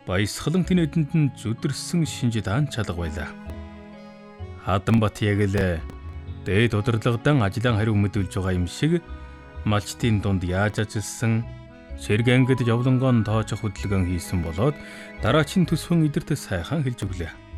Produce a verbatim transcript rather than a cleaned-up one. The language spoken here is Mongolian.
Баясгалан тэнэдэнд нь зүдэрсэн шинжит ан чалга байлаа. Хааданбат яг л дээд удирдлагадан ажлын хариу мэдүүлж байгаа юм шиг малчтын дунд яаж ажилласан сэрг ангид явлонгоон тоочох хөдөлгөөн хийсэн болоод дараачин төсвөн идэрт сайхан хэлж өглөө.